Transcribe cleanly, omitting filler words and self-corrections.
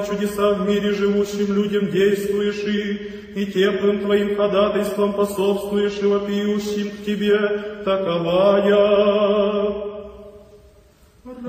чудеса в мире живущим людям действуешь и теплым Твоим ходатайством пособствуешь и вопиющим к Тебе, таковая.